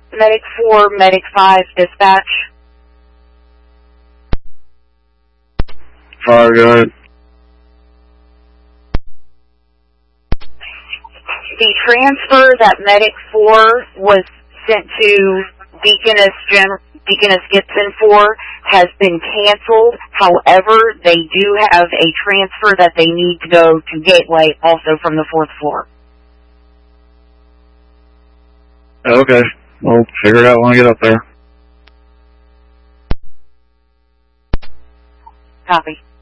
Medic 4, Medic 5, dispatch. 5, go ahead. The transfer that Medic 4 was sent to Deaconess Gibson for has been canceled. However, they do have a transfer that they need to go to Gateway, also from the 4th floor. Okay. We'll figure it out when we get up there. Copy.